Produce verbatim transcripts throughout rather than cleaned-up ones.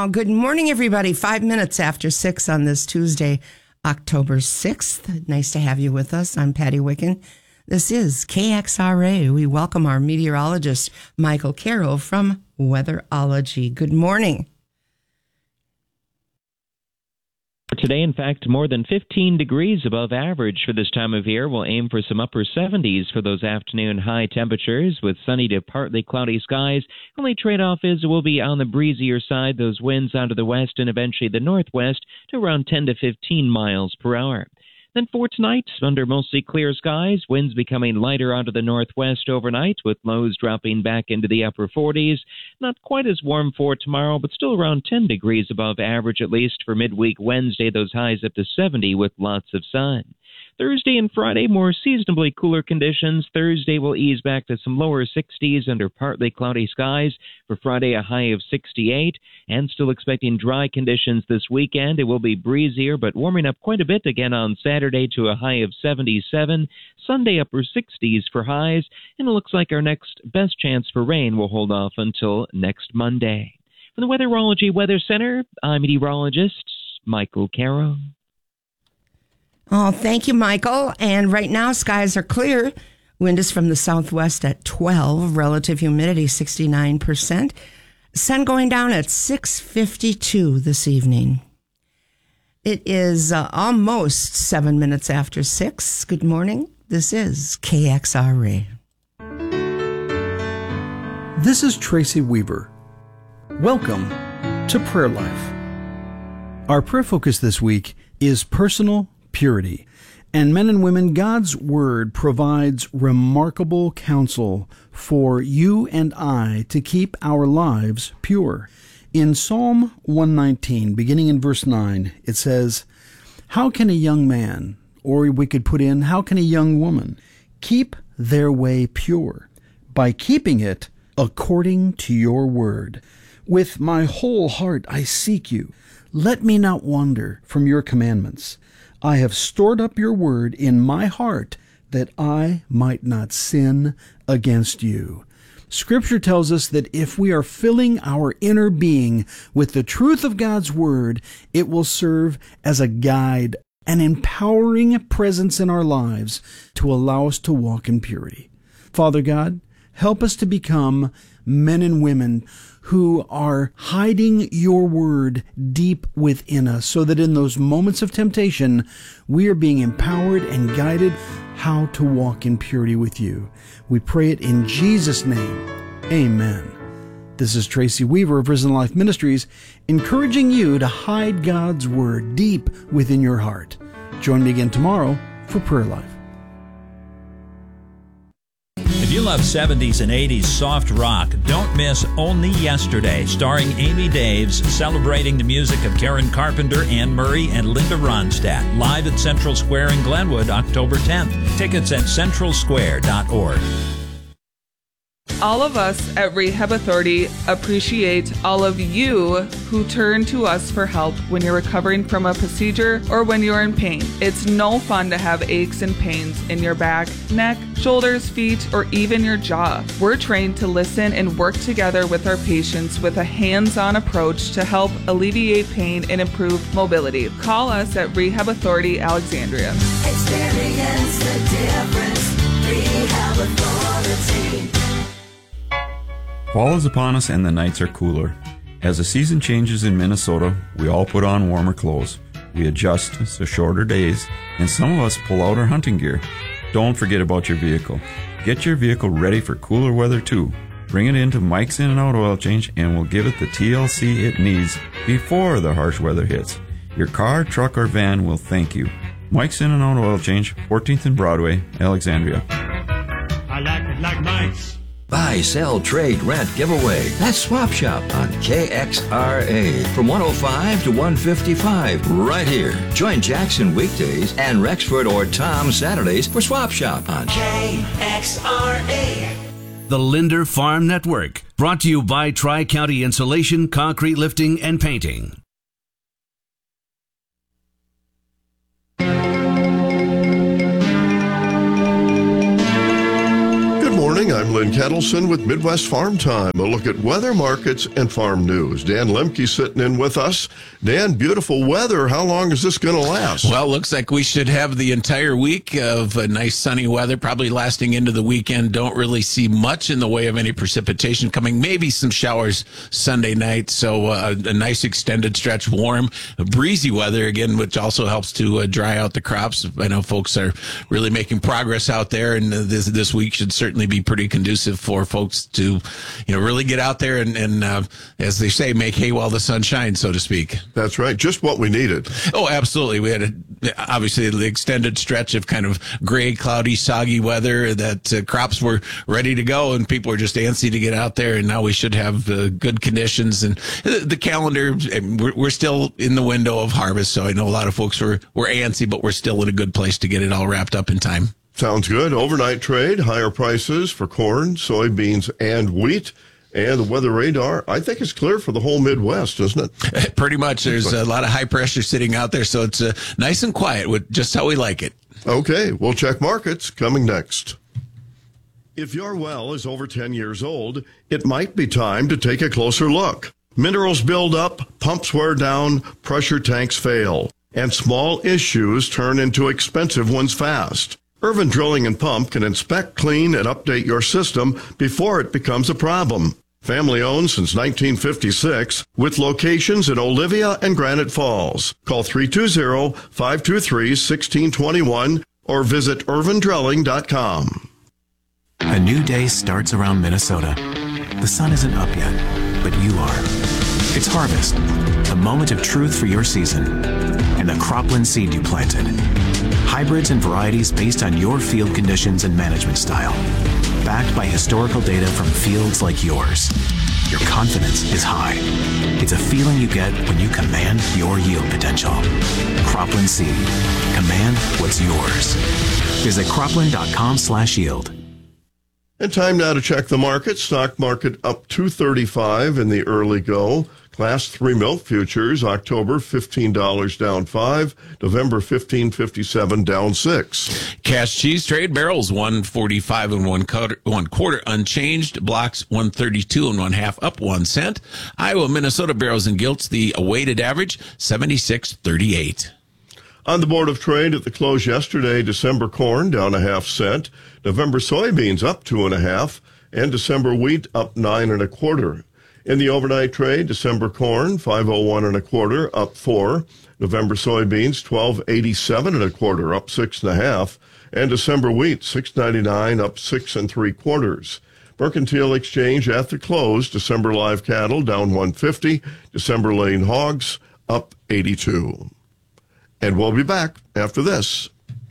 Well, good morning, everybody. Five minutes after six on this Tuesday, October sixth. Nice to have you with us. I'm Patty Wicken. This is K X R A. We welcome our meteorologist, Michael Carroll from Weatherology. Good morning. Today, in fact, more than fifteen degrees above average for this time of year. We'll aim for some upper seventies for those afternoon high temperatures with sunny to partly cloudy skies. Only trade-off is it will be on the breezier side, those winds out of the west and eventually the northwest to around ten to fifteen miles per hour. Then for tonight, under mostly clear skies, winds becoming lighter out of the northwest overnight, with lows dropping back into the upper forties. Not quite as warm for tomorrow, but still around ten degrees above average, at least for midweek Wednesday, those highs up to seventy with lots of sun. Thursday and Friday, more seasonably cooler conditions. Thursday will ease back to some lower sixties under partly cloudy skies. For Friday, a high of sixty-eight. And still expecting dry conditions this weekend. It will be breezier, but warming up quite a bit again on Saturday to a high of seventy-seven. Sunday, upper sixties for highs. And it looks like our next best chance for rain will hold off until next Monday. From the Weatherology Weather Center, I'm meteorologist Michael Carroll. Oh, thank you, Michael. And right now, skies are clear. Wind is from the southwest at twelve. Relative humidity, sixty-nine percent. Sun going down at six fifty-two this evening. It is uh, almost seven minutes after six. Good morning. This is K X R A. This is Tracy Weaver. Welcome to Prayer Life. Our prayer focus this week is personal purity. And men and women, God's Word provides remarkable counsel for you and I to keep our lives pure. In Psalm one nineteen, beginning in verse nine, it says, "How can a young man," or we could put in, "How can a young woman keep their way pure? By keeping it according to your word. With my whole heart I seek you. Let me not wander from your commandments. I have stored up your word in my heart that I might not sin against you." Scripture tells us that if we are filling our inner being with the truth of God's word, it will serve as a guide, an empowering presence in our lives to allow us to walk in purity. Father God, help us to become men and women who are hiding your word deep within us so that in those moments of temptation, we are being empowered and guided how to walk in purity with you. We pray it in Jesus' name. Amen. This is Tracy Weaver of Risen Life Ministries, encouraging you to hide God's word deep within your heart. Join me again tomorrow for Prayer Life. If you love seventies and eighties soft rock, don't miss Only Yesterday, starring Amy Daves, celebrating the music of Karen Carpenter, Anne Murray, and Linda Ronstadt. Live at Central Square in Glenwood, October tenth. Tickets at central square dot org. All of us at Rehab Authority appreciate all of you who turn to us for help when you're recovering from a procedure or when you're in pain. It's no fun to have aches and pains in your back, neck, shoulders, feet, or even your jaw. We're trained to listen and work together with our patients with a hands-on approach to help alleviate pain and improve mobility. Call us at Rehab Authority Alexandria. Experience the difference. Rehab Authority. Fall is upon us and the nights are cooler. As the season changes in Minnesota, we all put on warmer clothes. We adjust to shorter days, and some of us pull out our hunting gear. Don't forget about your vehicle. Get your vehicle ready for cooler weather too. Bring it into Mike's In and Out Oil Change and we'll give it the T L C it needs before the harsh weather hits. Your car, truck, or van will thank you. Mike's In and Out Oil Change, fourteenth and Broadway, Alexandria. I like it like Mike's. Buy, sell, trade, rent, give away. That's Swap Shop on K X R A. From one oh five to one fifty-five, right here. Join Jackson weekdays and Rexford or Tom Saturdays for Swap Shop on K X R A. The Linder Farm Network, brought to you by Tri-County Insulation, Concrete Lifting, and Painting. I'm Lynn Kettleson with Midwest Farm Time, a look at weather, markets, and farm news. Dan Lemke sitting in with us. Dan, beautiful weather. How long is this going to last? Well, looks like we should have the entire week of uh, nice sunny weather, probably lasting into the weekend. Don't really see much in the way of any precipitation coming. Maybe some showers Sunday night, so uh, a nice extended stretch, warm, breezy weather again, which also helps to uh, dry out the crops. I know folks are really making progress out there, and uh, this this week should certainly be pretty conducive for folks to, you know, really get out there and, and uh, as they say, make hay while the sun shines, so to speak. That's right. Just what we needed. Oh, absolutely. We had, a, obviously, the extended stretch of kind of gray, cloudy, soggy weather that uh, crops were ready to go, and people were just antsy to get out there, and now we should have uh, good conditions. And the calendar, we're, we're still in the window of harvest, so I know a lot of folks were, were antsy, but we're still in a good place to get it all wrapped up in time. Sounds good. Overnight trade, higher prices for corn, soybeans, and wheat. And the weather radar, I think it's clear for the whole Midwest, isn't it? Pretty much. There's a lot of high pressure sitting out there, so it's uh, nice and quiet, with just how we like it. Okay, we'll check markets coming next. If your well is over ten years old, it might be time to take a closer look. Minerals build up, pumps wear down, pressure tanks fail, and small issues turn into expensive ones fast. Irvin Drilling and Pump can inspect, clean, and update your system before it becomes a problem. Family owned since nineteen fifty-six, with locations in Olivia and Granite Falls. Call three two zero, five two three, one six two one or visit irvin drilling dot com. A new day starts around Minnesota. The sun isn't up yet, but you are. It's harvest, the moment of truth for your season, and the cropland seed you planted. Hybrids and varieties based on your field conditions and management style. Backed by historical data from fields like yours. Your confidence is high. It's a feeling you get when you command your yield potential. Cropland Seed. Command what's yours. Visit cropland.com slash yield. And time now to check the market. Stock market up two thirty-five in the early go. Class three milk futures, October fifteen dollars down five, November fifteen fifty-seven down six. Cash cheese trade barrels one forty-five and one quarter, one quarter unchanged. Blocks one thirty-two and one half up one cent. Iowa, Minnesota barrels and gilts, the weighted average seventy-six thirty-eight. On the board of trade at the close yesterday, December corn down a half cent, November soybeans up two and a half, and December wheat up nine and a quarter. In the overnight trade, December corn five oh one and a quarter, up four. November soybeans twelve eighty-seven and a quarter, up six and a half, and December wheat six ninety-nine, up six and three quarters. Mercantile exchange at the close, December live cattle down one fifty, December lean hogs up eighty-two. And we'll be back after this.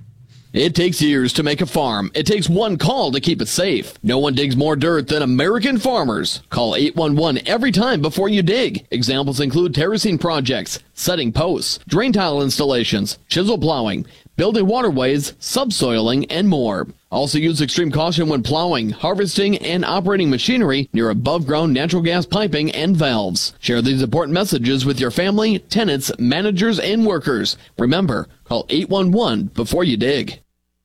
It takes years to make a farm. It takes one call to keep it safe. No one digs more dirt than American farmers. Call eight one one every time before you dig. Examples include terracing projects, setting posts, drain tile installations, chisel plowing, building waterways, subsoiling, and more. Also use extreme caution when plowing, harvesting, and operating machinery near above-ground natural gas piping and valves. Share these important messages with your family, tenants, managers, and workers. Remember, call eight one one before you dig.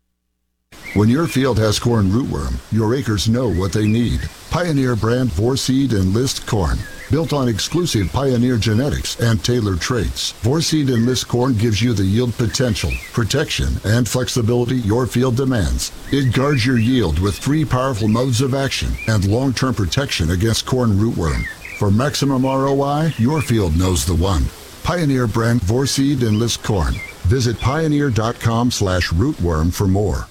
When your field has corn rootworm, your acres know what they need. Pioneer brand Vorseed Enlist corn. Built on exclusive Pioneer genetics and tailored traits, Vorseed Enlist corn gives you the yield potential, protection, and flexibility your field demands. It guards your yield with three powerful modes of action and long-term protection against corn rootworm. For maximum R O I, your field knows the one. Pioneer brand Vorseed Enlist corn. Visit pioneer.com slash rootworm for more.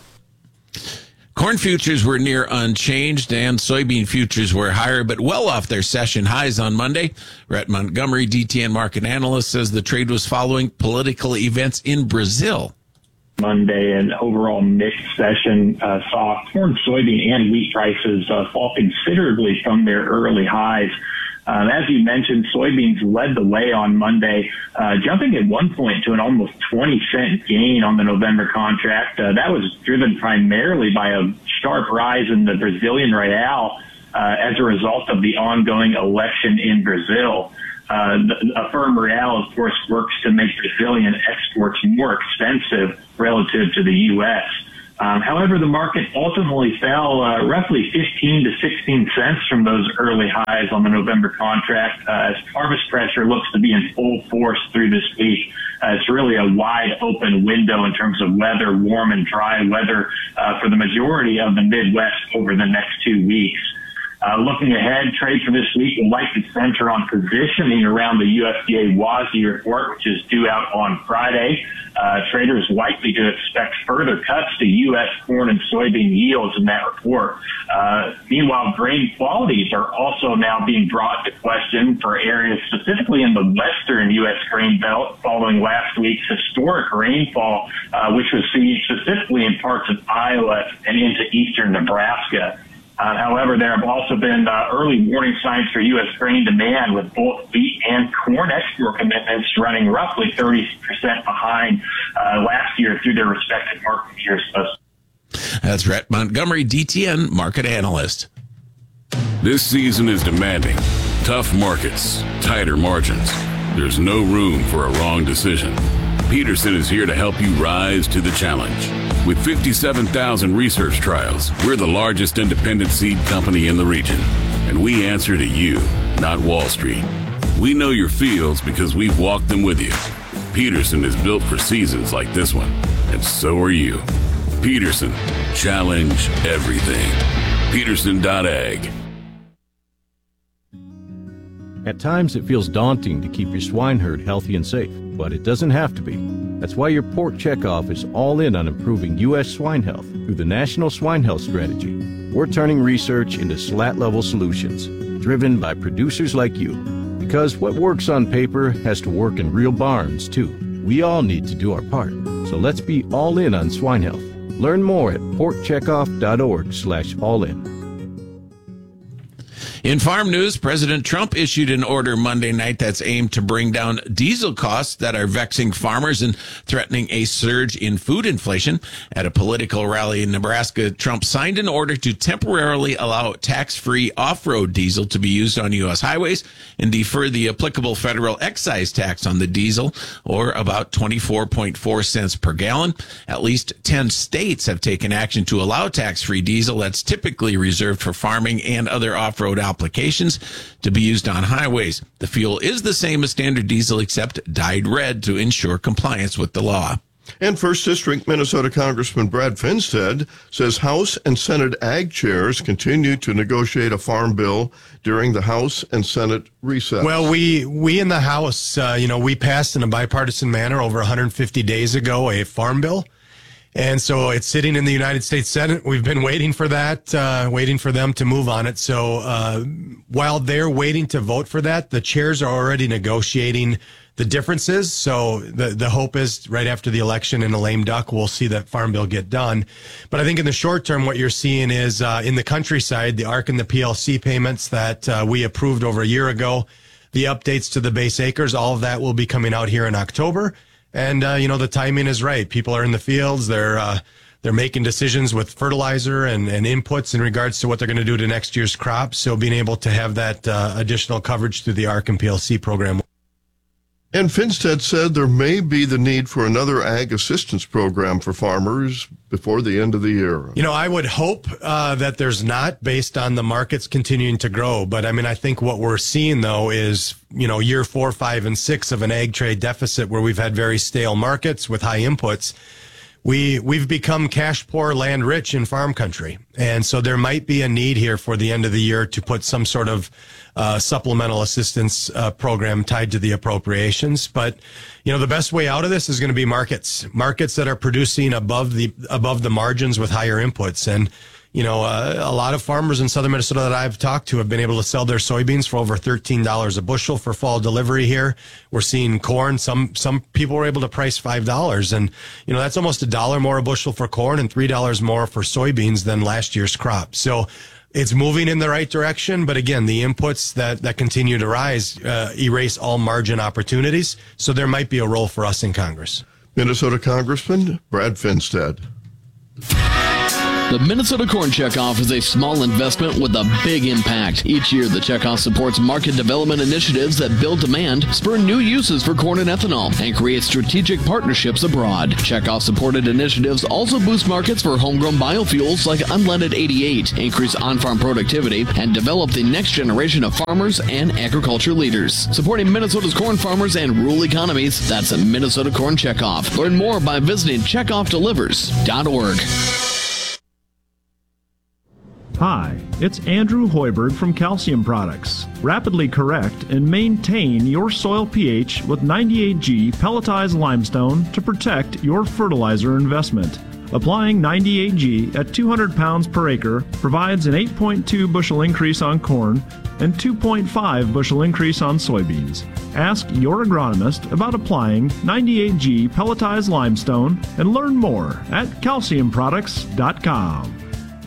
Corn futures were near unchanged, and soybean futures were higher, but well off their session highs on Monday. Rhett Montgomery, D T N market analyst, says the trade was following political events in Brazil. Monday, an overall mixed session, uh, saw corn, soybean, and wheat prices uh, fall considerably from their early highs. Um, as you mentioned, soybeans led the way on Monday, uh, jumping at one point to an almost twenty cent gain on the November contract. Uh, that was driven primarily by a sharp rise in the Brazilian real uh, as a result of the ongoing election in Brazil. Uh, the, a firm real, of course, works to make Brazilian exports more expensive relative to the U S Um, however, the market ultimately fell uh, roughly fifteen to sixteen cents from those early highs on the November contract uh, as harvest pressure looks to be in full force through this week. Uh, it's really a wide open window in terms of weather, warm and dry weather uh, for the majority of the Midwest over the next two weeks. Uh, looking ahead, trade for this week will likely center on positioning around the U S D A WASDE report, which is due out on Friday. Uh, traders likely to expect further cuts to U S corn and soybean yields in that report. Uh, meanwhile, grain qualities are also now being brought into question for areas specifically in the western U S grain belt following last week's historic rainfall, uh, which was seen specifically in parts of Iowa and into eastern Nebraska. Uh, however, there have also been uh, early warning signs for U S grain demand, with both wheat and corn export commitments running roughly thirty percent behind uh, last year through their respective market years. That's Rhett Montgomery, D T N market analyst. This season is demanding. Tough markets, tighter margins. There's no room for a wrong decision. Peterson is here to help you rise to the challenge. With fifty-seven thousand research trials, we're the largest independent seed company in the region. And we answer to you, not Wall Street. We know your fields because we've walked them with you. Peterson is built for seasons like this one, and so are you. Peterson, challenge everything. Peterson dot ag. At times, it feels daunting to keep your swine herd healthy and safe, but it doesn't have to be. That's why your Pork Checkoff is all in on improving U S swine health through the National Swine Health Strategy. We're turning research into slat-level solutions, driven by producers like you. Because what works on paper has to work in real barns, too. We all need to do our part. So let's be all in on swine health. Learn more at pork checkoff dot org slash all in. In farm news, President Trump issued an order Monday night that's aimed to bring down diesel costs that are vexing farmers and threatening a surge in food inflation. At a political rally in Nebraska, Trump signed an order to temporarily allow tax-free off-road diesel to be used on U S highways and defer the applicable federal excise tax on the diesel, or about twenty-four point four cents per gallon. At least ten states have taken action to allow tax-free diesel that's typically reserved for farming and other off-road applications to be used on highways. The fuel is the same as standard diesel, except dyed red to ensure compliance with the law. And First District Minnesota Congressman Brad Finstad says House and Senate ag chairs continue to negotiate a farm bill during the House and Senate recess. Well, we we in the House, uh, you know, we passed in a bipartisan manner over one hundred fifty days ago a farm bill. And so it's sitting in the United States Senate. We've been waiting for that, uh, waiting for them to move on it. So uh, while they're waiting to vote for that, the chairs are already negotiating the differences. So the the hope is right after the election in a lame duck, we'll see that farm bill get done. But I think in the short term, what you're seeing is uh, in the countryside, the A R C and the P L C payments that uh, we approved over a year ago, the updates to the base acres, all of that will be coming out here in October. And, uh, you know, the timing is right. People are in the fields. They're uh, they're making decisions with fertilizer and, and inputs in regards to what they're going to do to next year's crops. So being able to have that uh, additional coverage through the A R C and P L C program. And Finstad said there may be the need for another ag assistance program for farmers before the end of the year. You know, I would hope uh, that there's not, based on the markets continuing to grow. But I mean, I think what we're seeing, though, is, you know, year four, five, and six of an ag trade deficit where we've had very stale markets with high inputs. We, we've become cash poor, land rich in farm country. And so there might be a need here for the end of the year to put some sort of uh, supplemental assistance uh, program tied to the appropriations. But, you know, the best way out of this is going to be markets, markets that are producing above the, above the margins with higher inputs. And, you know, uh, a lot of farmers in southern Minnesota that I've talked to have been able to sell their soybeans for over thirteen dollars a bushel for fall delivery here. We're seeing corn. Some some people were able to price five dollars. And, you know, that's almost a dollar more a bushel for corn and three dollars more for soybeans than last year's crop. So it's moving in the right direction. But again, the inputs that, that continue to rise uh, erase all margin opportunities. So there might be a role for us in Congress. Minnesota Congressman Brad Finstad. The Minnesota Corn Checkoff is a small investment with a big impact. Each year, the Checkoff supports market development initiatives that build demand, spur new uses for corn and ethanol, and create strategic partnerships abroad. Checkoff-supported initiatives also boost markets for homegrown biofuels like Unleaded eighty-eight, increase on-farm productivity, and develop the next generation of farmers and agriculture leaders. Supporting Minnesota's corn farmers and rural economies, that's a Minnesota Corn Checkoff. Learn more by visiting checkoff delivers dot org. Hi, it's Andrew Hoiberg from Calcium Products. Rapidly correct and maintain your soil pH with ninety-eight G pelletized limestone to protect your fertilizer investment. Applying ninety-eight G at two hundred pounds per acre provides an eight point two bushel increase on corn and two point five bushel increase on soybeans. Ask your agronomist about applying ninety-eight G pelletized limestone and learn more at calcium products dot com.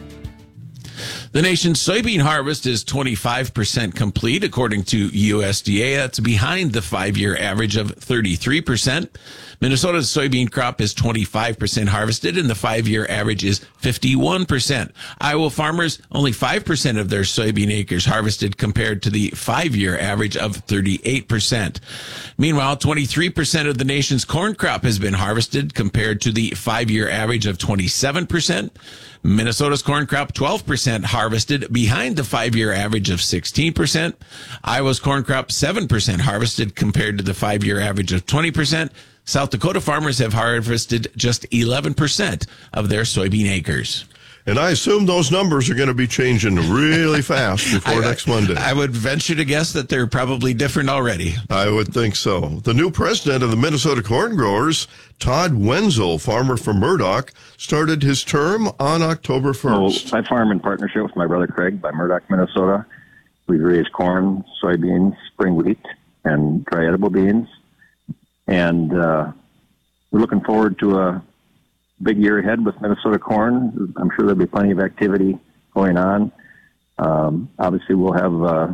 The nation's soybean harvest is twenty-five percent complete, according to U S D A. That's behind the five-year average of thirty-three percent. Minnesota's soybean crop is twenty-five percent harvested, and the five-year average is fifty-one percent. Iowa farmers, only five percent of their soybean acres harvested compared to the five-year average of thirty-eight percent. Meanwhile, twenty-three percent of the nation's corn crop has been harvested compared to the five-year average of twenty-seven percent. Minnesota's corn crop, twelve percent harvested, behind the five-year average of sixteen percent. Iowa's corn crop, seven percent harvested compared to the five-year average of twenty percent. South Dakota farmers have harvested just eleven percent of their soybean acres. And I assume those numbers are going to be changing really fast before I, next Monday. I would venture to guess that they're probably different already. I would think so. The new president of the Minnesota Corn Growers, Todd Wenzel, farmer from Murdoch, started his term on October first. So I farm in partnership with my brother Craig by Murdoch, Minnesota. We raise corn, soybeans, spring wheat, and dry edible beans. And uh, we're looking forward to a big year ahead with Minnesota corn. I'm sure there'll be plenty of activity going on. Um, obviously, we'll have uh,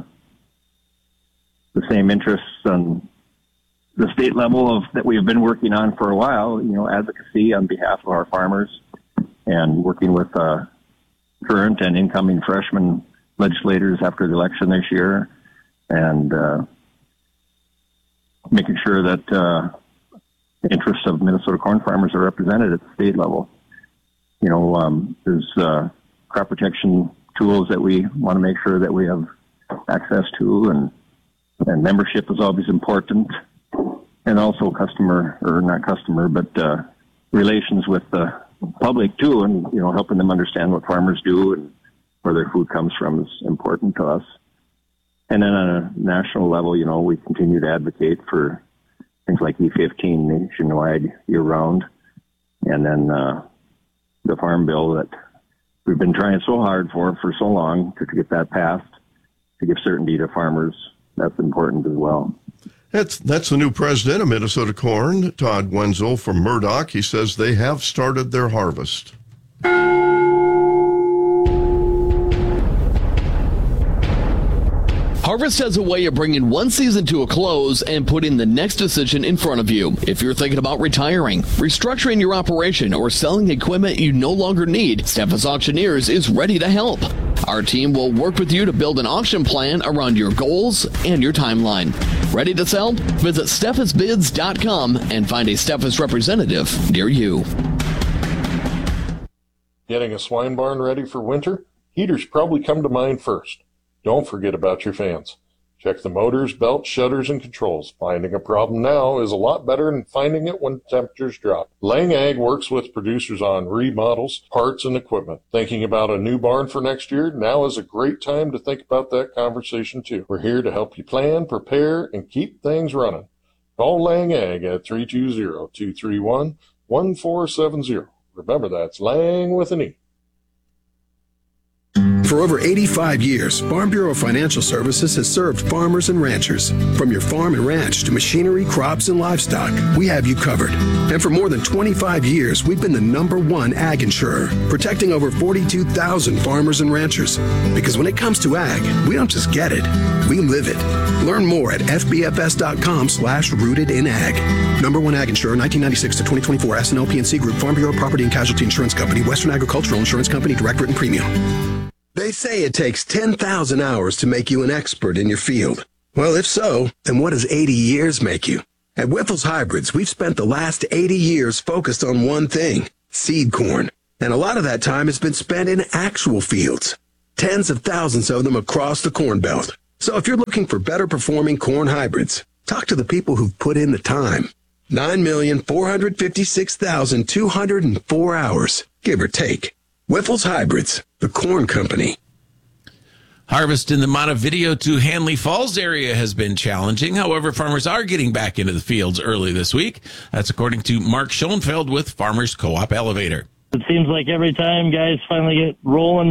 the same interests on the state level of that we've been working on for a while. You know, advocacy on behalf of our farmers, and working with uh, current and incoming freshman legislators after the election this year, and uh, making sure that. Uh, The interests of Minnesota corn farmers are represented at the state level. You know, um, there's uh, crop protection tools that we want to make sure that we have access to, and and membership is always important, and also customer, or not customer, but uh, relations with the public too, and, you know, helping them understand what farmers do and where their food comes from is important to us. And then on a national level, you know, we continue to advocate for things like E fifteen nationwide year-round, and then uh, the Farm Bill that we've been trying so hard for for so long to, to get that passed, to give certainty to farmers. That's important as well. That's that's the new president of Minnesota Corn, Todd Wenzel from Murdoch. He says they have started their harvest. Harvest has a way of bringing one season to a close and putting the next decision in front of you. If you're thinking about retiring, restructuring your operation, or selling equipment you no longer need, Steffes Auctioneers is ready to help. Our team will work with you to build an auction plan around your goals and your timeline. Ready to sell? Visit steffes bids dot com and find a Steffes representative near you. Getting a swine barn ready for winter? Heaters probably come to mind first. Don't forget about your fans. Check the motors, belts, shutters, and controls. Finding a problem now is a lot better than finding it when temperatures drop. Lang Ag works with producers on remodels, parts, and equipment. Thinking about a new barn for next year? Now is a great time to think about that conversation too. We're here to help you plan, prepare, and keep things running. Call Lang Ag at three two zero, two three one, one four seven zero. Remember, that's Lang with an E. For over eighty-five years, Farm Bureau Financial Services has served farmers and ranchers. From your farm and ranch to machinery, crops, and livestock, we have you covered. And for more than twenty-five years, we've been the number one ag insurer, protecting over forty-two thousand farmers and ranchers. Because when it comes to ag, we don't just get it, we live it. Learn more at f b f s dot com slash rooted in ag. Number one ag insurer, nineteen ninety-six to twenty twenty-four, S and L P N C Group, Farm Bureau Property and Casualty Insurance Company, Western Agricultural Insurance Company, Direct Written Premium. They say it takes ten thousand hours to make you an expert in your field. Well, if so, then what does eighty years make you? At Wyffels Hybrids, we've spent the last eighty years focused on one thing, seed corn. And a lot of that time has been spent in actual fields. Tens of thousands of them across the Corn Belt. So if you're looking for better performing corn hybrids, talk to the people who've put in the time. nine million four hundred fifty-six thousand two hundred four hours, give or take. Wyffels Hybrids, the corn company. Harvest in the Montevideo to Hanley Falls area has been challenging. However, farmers are getting back into the fields early this week. That's according to Mark Schoenfeld with Farmers Co-op Elevator. It seems like every time guys finally get rolling